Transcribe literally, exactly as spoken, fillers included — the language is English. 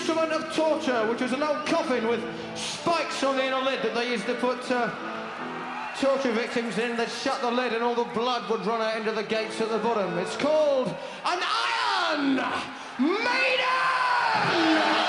instrument of torture, which was an old coffin with spikes on the inner lid that they used to put uh, torture victims in. They'd shut the lid and all the blood would run out into the gates at the bottom. It's called an Iron Maiden!